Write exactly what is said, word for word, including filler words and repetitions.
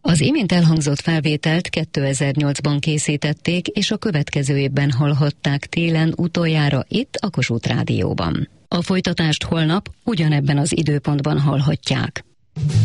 Az imént elhangzott felvételt kétezer-nyolcban készítették, és a következő évben hallhatták télen utoljára itt a Kossuth Rádióban. A folytatást holnap ugyanebben az időpontban hallhatják.